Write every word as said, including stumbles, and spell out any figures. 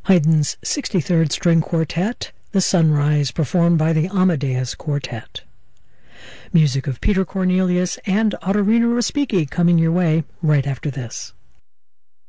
Haydn's sixty-third String Quartet, The Sunrise, performed by the Amadeus Quartet. Music of Peter Cornelius and Ottorino Respighi coming your way right after this.